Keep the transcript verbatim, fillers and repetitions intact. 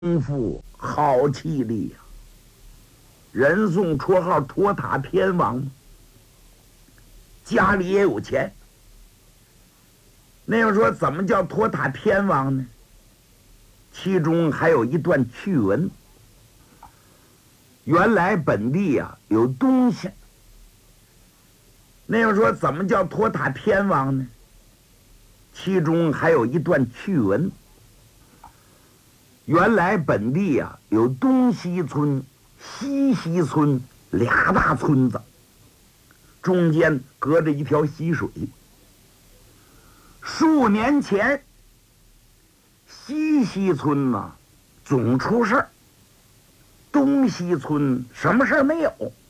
功夫好气力呀、人送绰号托塔偏王，家里也有钱。那样说，怎么叫托塔偏王呢？其中还有一段趣闻。原来本地呀、有东西。那样说，怎么叫托塔偏王呢？其中还有一段趣闻。原来本地呀、有东西村、西西村俩大村子，中间隔着一条溪水。数年前，西西村呢总出事儿，东西村什么事儿没有。